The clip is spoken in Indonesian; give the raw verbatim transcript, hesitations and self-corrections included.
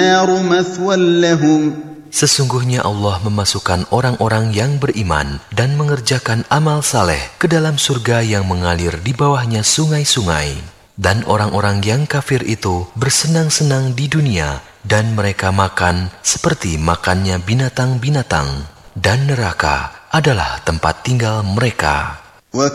النَّارُ مَثْوًى لَهُمْ. Sesungguhnya Allah memasukkan orang-orang yang beriman dan mengerjakan amal saleh ke dalam surga yang mengalir di bawahnya sungai-sungai. Dan orang-orang yang kafir itu bersenang-senang di dunia dan mereka makan seperti makannya binatang-binatang. Dan neraka adalah tempat tinggal mereka.